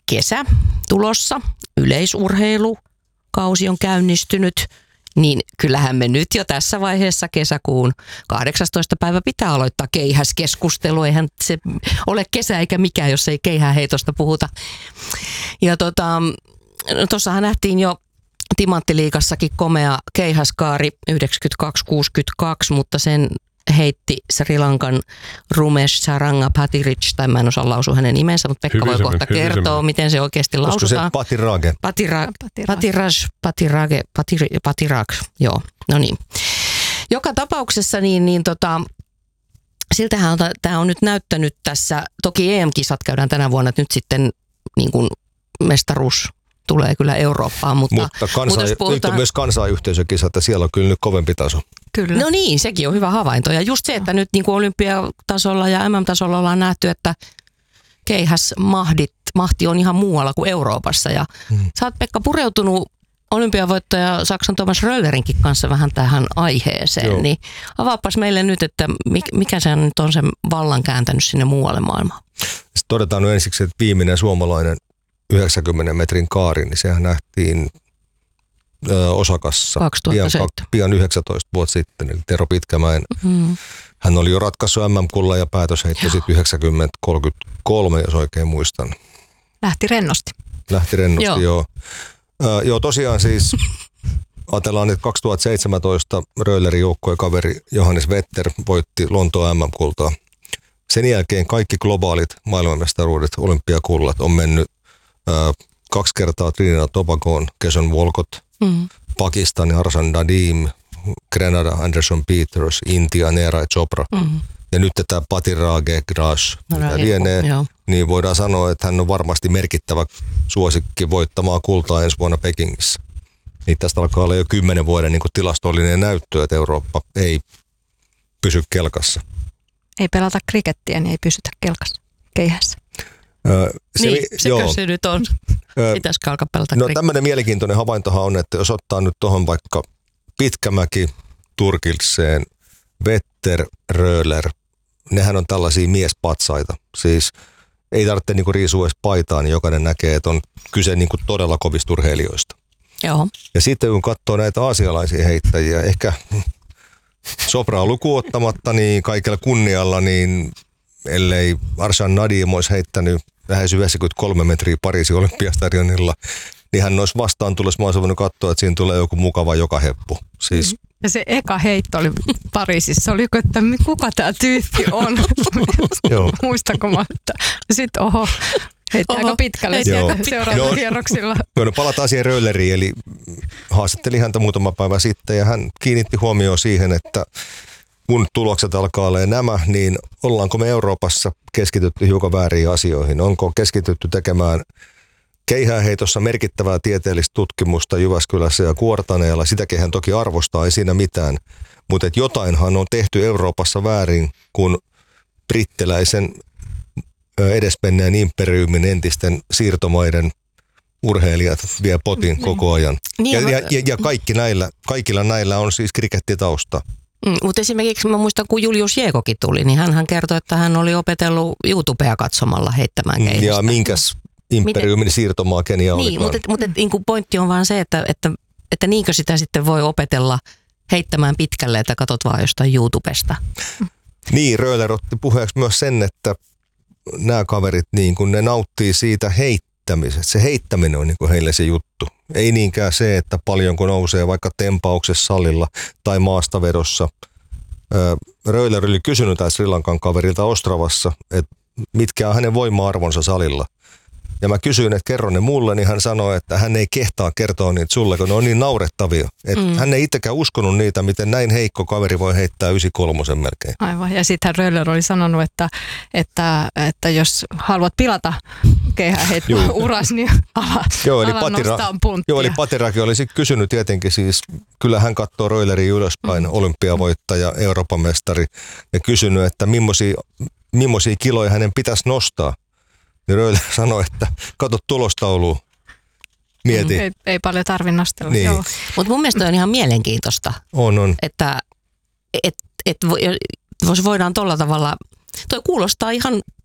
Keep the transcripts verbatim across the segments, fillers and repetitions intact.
kesä tulossa, yleisurheilukausi on käynnistynyt, niin kyllähän me nyt jo tässä vaiheessa kesäkuun kahdeksastoista päivä pitää aloittaa keihäskeskustelu. Eihän se ole kesä eikä mikään, jos ei keihäheitosta puhuta. Ja tota, tuossahan nähtiin jo Timanttiliigassakin komea keihäskaari yhdeksänkymmentäkaksi kuusikymmentäkaksi, mutta sen heitti Sri Lankan Rumesh Sarangapattiraj, tai mä en osaa lausua hänen nimensä, mutta Pekka hyvin voi kohta kertoa, miten se oikeasti lausutaan. Olisiko se Pattirage? Patira, Pattiraj, Pattirage, Pattiraj, joo, no niin. Joka tapauksessa niin, niin tota, siltähän tämä on nyt näyttänyt tässä, toki E M-kisat käydään tänä vuonna, että nyt sitten niin kuin mestaruus tulee kyllä Eurooppaan, mutta... Mutta, kansa, mutta puhutaan... nyt on myös kansayhteisökisat, ja siellä on kyllä nyt kovempi taso. Kyllä. No niin, sekin on hyvä havainto. Ja just se, että nyt niin kuin olympiatasolla ja M M-tasolla ollaan nähty, että keihäsmahdit, mahti on ihan muualla kuin Euroopassa. Ja hmm. sä oot, Pekka, pureutunut olympiavoittaja Saksan Thomas Röllerinkin kanssa vähän tähän aiheeseen. Joo. Niin avaapas meille nyt, että mikä se nyt on sen vallan kääntänyt sinne muualle maailmaan. Sitten todetaan nyt ensiksi, että viimeinen suomalainen yhdeksänkymmenen metrin kaari, niin sehän nähtiin ö, Osakassa pian, pian yhdeksäntoista vuotta sitten, eli Tero Pitkämäen. Mm. Hän oli jo ratkaissut M M-kullan ja päätösheitto sitten yhdeksänkymmentä kolmekymmentäkolme, jos oikein muistan. Lähti rennosti. Lähti rennosti, joo. joo. Ö, joo, tosiaan siis ajatellaan, että kaksituhattaseitsemäntoista Röhlerin joukkueen kaveri Johannes Vetter voitti Lontoon M M-kultaa. Sen jälkeen kaikki globaalit maailmanmestaruudet, olympiakullat on mennyt Ö, kaksi kertaa Trinidad ja Tobagoon, Kesson Walcott, mm. Pakistan, Arsan Nadim, Grenada, Anderson Peters, Intia, Neeraj Chopra. Mm. Ja nyt tätä Pattirage Graj, no, mitä lienee, niin voidaan sanoa, että hän on varmasti merkittävä suosikki voittamaan kultaa ensi vuonna Pekingissä. Niin tästä alkaa olla jo kymmenen vuoden niin kuin tilastollinen näyttö, että Eurooppa ei pysy kelkassa. Ei pelata krikettiä, niin ei pysytä kelkassa, keihässä. Öö, se, niin, sekö joo. se nyt on? Pitäisikö alkaa pelata? No tämmöinen mielenkiintoinen havaintohan on, että jos ottaa nyt tuohon vaikka Pitkämäki, Turkilseen, Vetter, Röhler, nehän on tällaisia miespatsaita. Siis ei tarvitse niinku riisua edes paitaa, niin jokainen näkee, että on kyse niinku todella kovista urheilijoista. Joo. Ja sitten kun katsoo näitä aasialaisia heittäjiä, ehkä Chopraa lukuun ottamatta, niin kaikella kunnialla, niin ellei Arsan Nadim olisi heittänyt lähes yhdeksänkymmentäkolme metriä Pariisin olympiastadionilla, niin hän olisi vastaan tulossa. Mä olisin voinut katsoa, että siinä tulee joku mukava joka heppu. Siis... Ja se eka heitto oli Pariisissa. Oliko, että kuka tämä tyyppi on? Muistako mä, että sitten oho, heitti oho, aika pitkälle seuraavalla no, kierroksilla. No, no palataan siihen Röhleriin, eli haastattelin häntä muutama päivä sitten ja hän kiinnitti huomioon siihen, että kun tulokset alkaa olla nämä, niin ollaanko me Euroopassa keskitytty hiukan vääriin asioihin? Onko keskitytty tekemään keihääheitossa merkittävää tieteellistä tutkimusta Jyväskylässä ja Kuortaneella? Sitäkin hän toki arvostaa, ei siinä mitään. Mutta jotainhan on tehty Euroopassa väärin, kun brittiläisen edesmenneen imperiumin entisten siirtomaiden urheilijat vie potin koko ajan. Niin, ja, ja, ja kaikki näillä, kaikilla näillä on siis krikettitausta. Mm, mutta esimerkiksi mä muistan, kun Julius Jeekokin tuli, niin hän kertoi, että hän oli opetellut YouTubea katsomalla heittämään keihästä. Ja minkäs imperiumin siirtomaa Kenia niin, olikaan. Mutta, mutta niin pointti on vaan se, että, että, että niinkö sitä sitten voi opetella heittämään pitkälle, että katsot vaan jostain YouTubesta. Niin, Röhler otti puheeksi myös sen, että nämä kaverit niin kun ne nauttii siitä heittämisestä. Se heittäminen on niin kuin heille se juttu. Ei niinkään se, että paljonko nousee vaikka tempauksessa salilla tai maastavedossa. Röhler oli kysynyt tämän Sri Lankan kaverilta Ostravassa, että mitkä on hänen voima-arvonsa salilla. Ja mä kysyin, että kerro ne mulle, niin hän sanoi, että hän ei kehtaa kertoa niitä sulle, kun ne on niin naurettavia. Että mm. hän ei itsekään uskonut niitä, miten näin heikko kaveri voi heittää yhdeksänkymmentäkolme melkein. Aivan, ja sitten Röhler oli sanonut, että, että, että jos haluat pilata keihäheittoa uras, niin ala, joo, eli ala Patira, nostaa punttia. Joo, eli Patirakin olisi kysynyt tietenkin siis, kyllä hän katsoo Röhlerin ylöspäin, mm. olympiavoittaja, Euroopan mestari, ja kysynyt, että millaisia, millaisia kiloja hänen pitäisi nostaa. Niin Röhler sanoi, että kato tulostaulua, mieti. Ei, ei paljon tarvitse nostella. Niin. Mutta mun mielestä on ihan mielenkiintoista, on, on. että et, et voidaan tuolla tavalla, toi kuulostaa ihan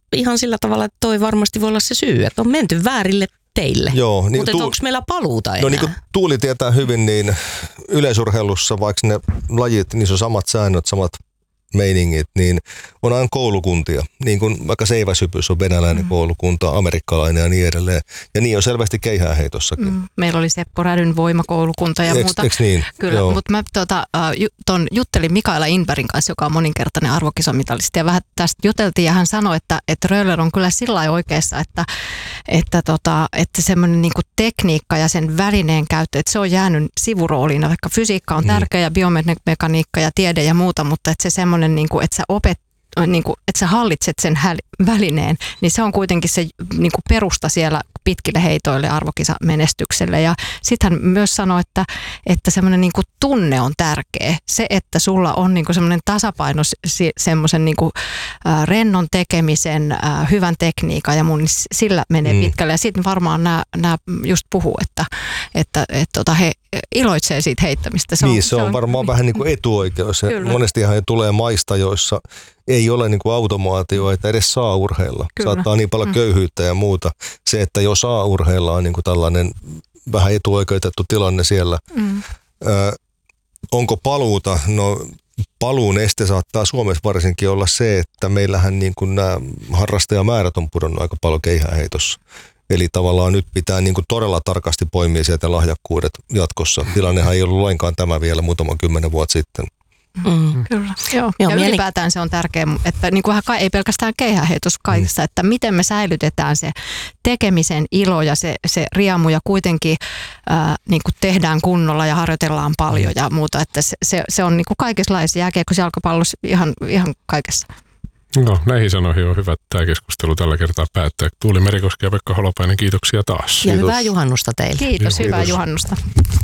ihan sillä tavalla, että toi varmasti voi olla se syy, että on menty väärille teille. Joo, niin mutta tuul... onko meillä paluuta enää? No niin kuin Tuuli tietää hyvin, niin yleisurheilussa, vaikka ne lajit, niissä on samat säännöt, samat meiningit, niin on aina koulukuntia. Niin kuin vaikka seiväshypys on venäläinen mm. koulukunta, amerikkalainen ja niin edelleen. Ja niin on selvästi keihääheitossakin. Mm. Meillä oli Seppo Rädyn voimakoulukunta ja eks, muuta. Eks niin? Kyllä, mutta mä tota, ton, juttelin Mikaela Inbergin kanssa, joka on moninkertainen arvokisamitalisti, ja vähän tästä juteltiin, ja hän sanoi, että, että Röller on kyllä sillä lailla oikeassa, että, että, tota, että semmoinen niinku tekniikka ja sen välineen käyttö, että se on jäänyt sivurooliin, vaikka fysiikka on tärkeä ja biomekaniikka ja tiede ja muuta, mutta että se semmoinen, niinku, että sä opet Niin kuin, että sä hallitset sen välineen, niin se on kuitenkin se niin kuin perusta siellä pitkille heitoille arvokisamenestykselle. Ja sitten hän myös sanoi, että, että semmoinen niin kuin tunne on tärkeä. Se, että sulla on niin kuin semmoinen tasapaino semmoisen niin kuin, äh, rennon tekemisen, äh, hyvän tekniikan ja mun, niin sillä menee mm. pitkälle. Ja sitten varmaan nämä, nämä just puhuu, että, että, että, että he iloitsee siitä heittämistä. Se on, niin, se on, se on varmaan vähän niin kuin etuoikeus. Monestihan tulee maista, joissa ei ole niin kuin automaatio, että edes saa urheilla. Kyllä. Saattaa niin paljon mm. köyhyyttä ja muuta. Se, että jo saa urheilla, on niin kuin tällainen vähän etuoikeutettu tilanne siellä. Mm. Ö, onko paluuta? No paluun este saattaa Suomessa varsinkin olla se, että meillähän niin kuin nämä harrastajamäärät on pudonnut aika paljon keihääheitossa. Eli tavallaan nyt pitää niin kuin todella tarkasti poimia sieltä lahjakkuudet jatkossa. Tilannehan ei ollut lainkaan tämä vielä muutama kymmenen vuotta sitten. Mm. Kyllä. Joo. Joo, ja mieli... ylipäätään se on tärkeää, että niin kuin ei pelkästään keihääheitos kaikissa, mm. että miten me säilytetään se tekemisen ilo ja se, se riamu ja kuitenkin äh, niin kuin tehdään kunnolla ja harjoitellaan paljon ja muuta, että se, se, se on niin kuin kaikenlaisia jääkiekossa, jalkapallossa, ihan, ihan kaikessa. No, näihin sanoihin on hyvä tämä keskustelu tällä kertaa päättää. Tuuli Merikoski ja Pekka Holopainen, kiitoksia taas. Ja Kiitos. Hyvää juhannusta teille. Kiitos, Kiitos. Hyvää juhannusta.